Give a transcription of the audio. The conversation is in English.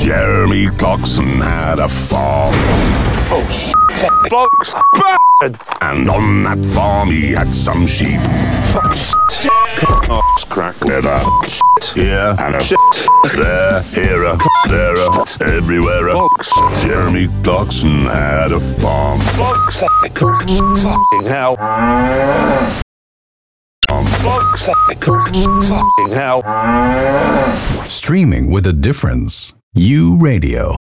Jeremy Clarkson had a farm. Oh, shit. Blocks bad. And on that farm he had some sheep. Fuck shit. Oh, crack. Leather. Shit. Here and a Shit. there, here a, there a, everywhere a. Box. Jeremy Clarkson had a farm. Box. Fucking hell. Box. Fucking hell. Streaming with a difference. You Radio.